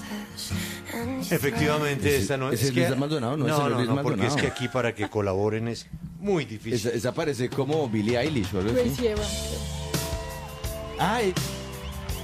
Efectivamente, esta no ese es Luis Maldonado, no, ese no es Luis porque es Maldonado. que aquí para que colaboren es muy difícil. Esa parece como Billie Eilish o algo así. Gracie Evans. Ah,